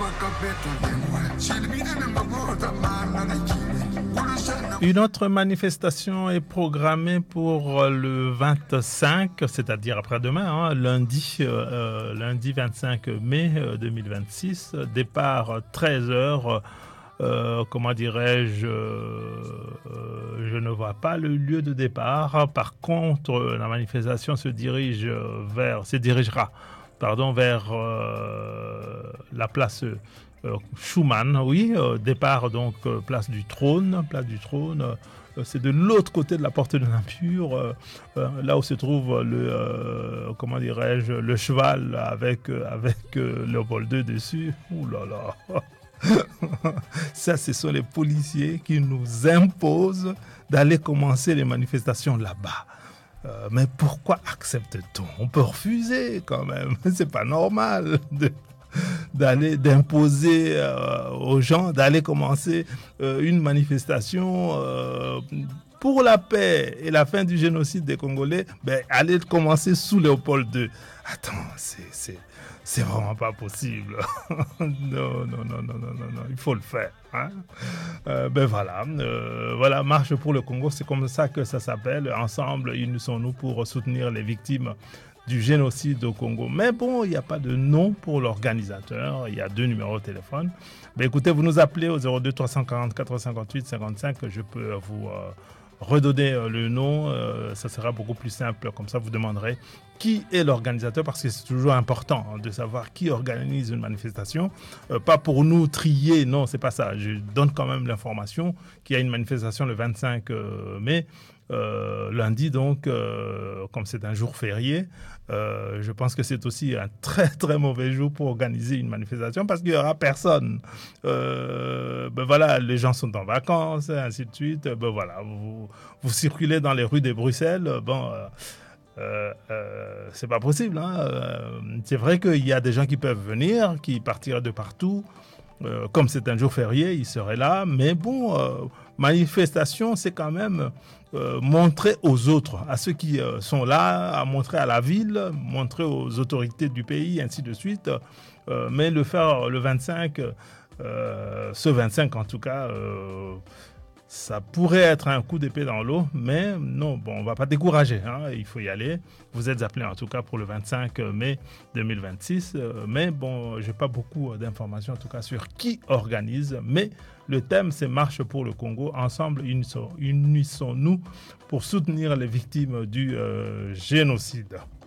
Une autre manifestation est programmée pour le 25, c'est-à-dire après-demain, hein, lundi 25 mai 2026, départ 13 heures. Comment dirais-je, je ne vois pas le lieu de départ. Par contre, la manifestation se dirigera vers la place Schumann, oui, départ donc place du Trône. C'est de l'autre côté de la porte de Nampur, là où se trouve comment dirais-je, le cheval avec Léopold II dessus. Ouh là là. Ça, ce sont les policiers qui nous imposent d'aller commencer les manifestations là-bas. Mais pourquoi accepte-t-on? On peut refuser quand même. C'est pas normal d'imposer aux gens d'aller commencer une manifestation pour la paix et la fin du génocide des Congolais. Aller commencer sous Léopold II. Attends, c'est vraiment pas possible. Non, il faut le faire. Hein? Voilà, Marche pour le Congo, c'est comme ça que ça s'appelle. Ensemble, unissons-nous pour soutenir les victimes du génocide au Congo. Mais bon, il n'y a pas de nom pour l'organisateur. Il y a 2 numéros de téléphone. Écoutez, vous nous appelez au 02 344 58 55. Je peux vous redonner le nom. Ça sera beaucoup plus simple. Comme ça, vous demanderez qui est l'organisateur, parce que c'est toujours important de savoir qui organise une manifestation. Pas pour nous trier, non, c'est pas ça. Je donne quand même l'information qu'il y a une manifestation le 25 mai. Lundi, donc, comme c'est un jour férié, je pense que c'est aussi un très très mauvais jour pour organiser une manifestation, parce qu'il n'y aura personne. Les gens sont en vacances, et ainsi de suite. Vous circulez dans les rues de Bruxelles, c'est pas possible. Hein. C'est vrai qu'il y a des gens qui peuvent venir, qui partiraient de partout. Comme c'est un jour férié, ils seraient là. Mais bon, manifestation, c'est quand même montrer aux autres, à ceux qui sont là, à montrer à la ville, montrer aux autorités du pays, ainsi de suite. Mais le faire le 25, ce 25 en tout cas, ça pourrait être un coup d'épée dans l'eau, mais non, on ne va pas décourager, hein, il faut y aller. Vous êtes appelés en tout cas pour le 25 mai 2026, mais bon, je n'ai pas beaucoup d'informations en tout cas sur qui organise, mais le thème c'est Marche pour le Congo. Ensemble, unissons-nous pour soutenir les victimes du génocide.